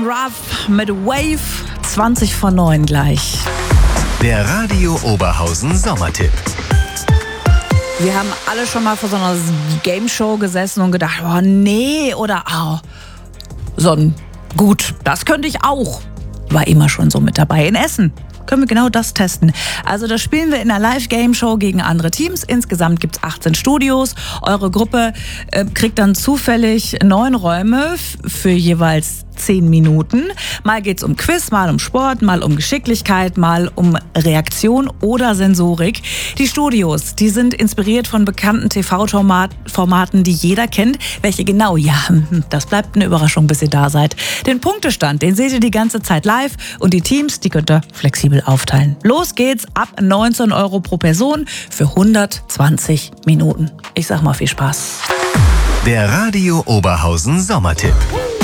Ruff mit Wave, 20 vor 9 gleich. Der Radio Oberhausen Sommertipp. Wir haben alle schon mal vor so einer Game-Show gesessen und gedacht, oh nee, oder gut, das könnte ich auch. War immer schon so mit dabei. In Essen können wir genau das testen. Also das spielen wir in einer Live-Game-Show gegen andere Teams. Insgesamt gibt es 18 Studios. Eure Gruppe kriegt dann zufällig 9 Räume für jeweils 10 Minuten. Mal geht's um Quiz, mal um Sport, mal um Geschicklichkeit, mal um Reaktion oder Sensorik. Die Studios, die sind inspiriert von bekannten TV-Formaten, die jeder kennt. Welche genau? Ja, das bleibt eine Überraschung, bis ihr da seid. Den Punktestand, den seht ihr die ganze Zeit live und die Teams, die könnt ihr flexibel aufteilen. Los geht's ab 19 € pro Person für 120 Minuten. Ich sag mal viel Spaß. Der Radio Oberhausen Sommertipp.